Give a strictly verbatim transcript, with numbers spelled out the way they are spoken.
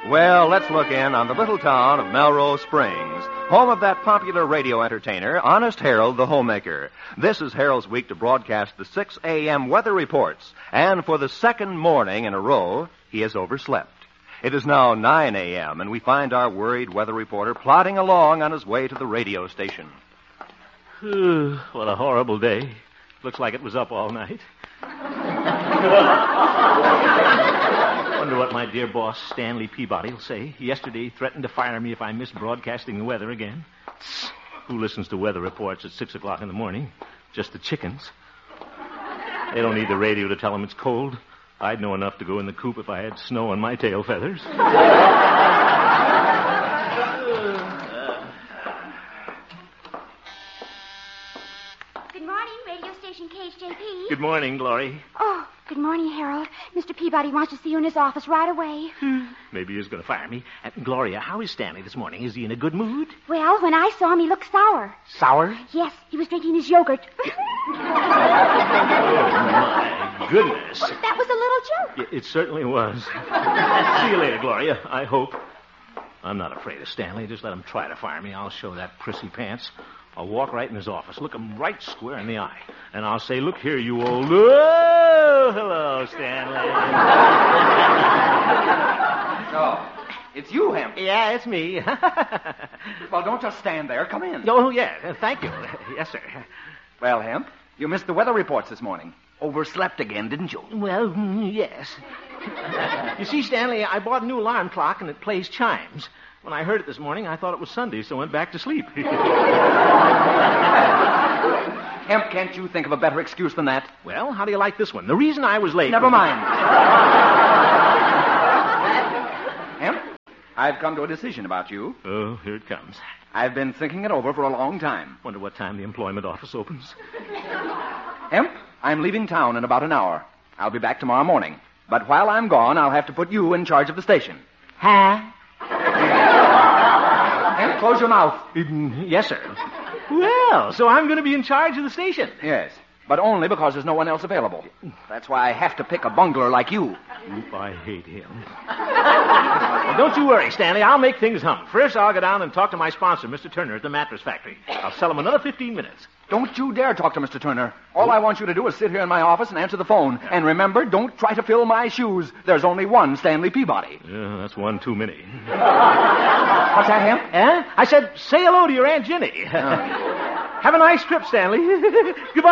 Well, let's look in on the little town of Melrose Springs, home of that popular radio entertainer, Honest Harold the Homemaker. This is Harold's week to broadcast the six a.m. weather reports, and for the second morning in a row, he has overslept. It is now nine a.m., and we find our worried weather reporter plodding along on his way to the radio station. What a horrible day. Looks like it was up all night. Wonder what my dear boss, Stanley Peabody, will say. Yesterday he threatened to fire me if I missed broadcasting the weather again. Who listens to weather reports at six o'clock in the morning? Just the chickens. They don't need the radio to tell them it's cold. I'd know enough to go in the coop if I had snow on my tail feathers. Good morning, radio station K H J P. Good morning, Glory. Oh, good morning, Harold. Mister Peabody wants to see you in his office right away. Hmm. Maybe he's going to fire me. Uh, Gloria, how is Stanley this morning? Is he in a good mood? Well, when I saw him, he looked sour. Sour? Yes, he was drinking his yogurt. Oh, my goodness. Well, that was a little joke. It, it certainly was. See you later, Gloria, I hope. I'm not afraid of Stanley. Just let him try to fire me. I'll show that prissy pants. I'll walk right in his office, look him right square in the eye, and I'll say, look here, you old... Oh, hello, Stanley. Oh, it's you, Hemp. Yeah, it's me. Well, don't just stand there. Come in. Oh, yeah, thank you. Yes, sir. Well, Hemp, you missed the weather reports this morning. Overslept again, didn't you? Well, yes. You see, Stanley, I bought a new alarm clock, and it plays chimes. When I heard it this morning, I thought it was Sunday, so I went back to sleep. Hemp, can't you think of a better excuse than that? Well, how do you like this one? The reason I was late... Never was... mind. Hemp, I've come to a decision about you. Oh, here it comes. I've been thinking it over for a long time. Wonder what time the employment office opens. Hemp, I'm leaving town in about an hour. I'll be back tomorrow morning. But while I'm gone, I'll have to put you in charge of the station. Huh? Hemp, close your mouth. Yes, sir. Well, so I'm going to be in charge of the station. Yes, but only because there's no one else available. That's why I have to pick a bungler like you. Oop, I hate him. Well, don't you worry, Stanley. I'll make things hum. First, I'll go down and talk to my sponsor, Mister Turner, at the mattress factory. I'll sell him another fifteen minutes. Don't you dare talk to Mister Turner. All I want you to do is sit here in my office and answer the phone. And remember, don't try to fill my shoes. There's only one Stanley Peabody. Yeah, that's one too many. What's that, Hemp? Eh? I said, say hello to your Aunt Jenny. Oh. Have a nice trip, Stanley. Goodbye.